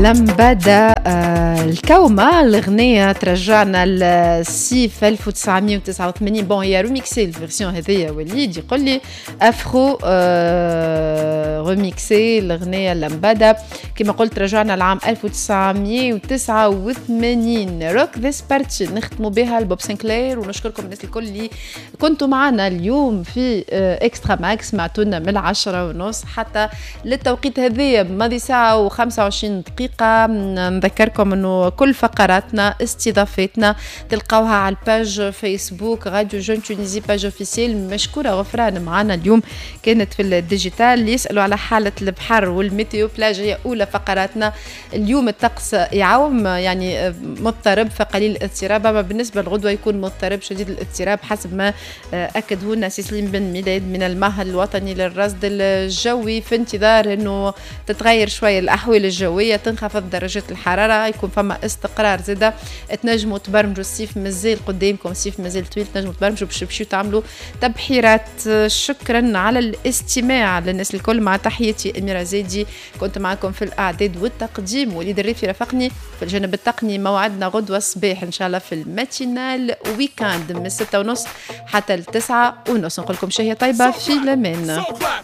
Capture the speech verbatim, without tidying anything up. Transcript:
لمبادة آه الكومة الأغنية ترجعنا للصيف ألف وتسعمية وتسعة وثمانين. بون هي ريميكسي الفيرسيون هذيا وليد يقول لي أفرو آه ريميكسي الأغنية لمبادة كما قلت رجعنا لعام ألف وتسعمية وتسعة وثمانين. روك ذيس بارتي نختموا بها لبوب سنكلير ونشكركم الناس الكل اللي كنتوا معنا اليوم في آه إكسترا ماكس. سمعتونا من العشرة ونص حتى للتوقيت هذيا ماضي ساعة وخمسة وعشرين دقيقة. نذكركم انه كل فقراتنا استضافتنا تلقاوها على الباج فيسبوك راديو جون تونيزي باج اوفيسيل. مشكوره غفران معنا اليوم كانت في الديجيتال اللي يسالوا على حاله البحر والميتيو بلاج. هي اولى فقراتنا اليوم. الطقس يعوم يعني مضطرب فقليل الاضطراب، اما بالنسبه للغدوه يكون مضطرب شديد الاضطراب حسب ما اكده لنا سي سليم بن ميلاد من المعهد الوطني للرصد الجوي. في انتظار انه تتغير شويه الاحوال الجويه تنخفض درجة الحرارة يكون فما استقرار زادة. تنجموا تبرمجوا الصيف مازال قدامكم، الصيف مازال طويل، تنجموا تبرمجوا باش تمشيو تعملوا تبحيرات. شكرا على الاستماع للناس الكل. مع تحياتي أميرة زيدي كنت معكم في الإعداد والتقديم، وليد الريفي رافقني في الجانب التقني. موعدنا غدوة الصباح إن شاء الله في الماتينال ويكاند من ستة ونص حتى التسعة ونص. نقول لكم شهية طيبة في الأمان.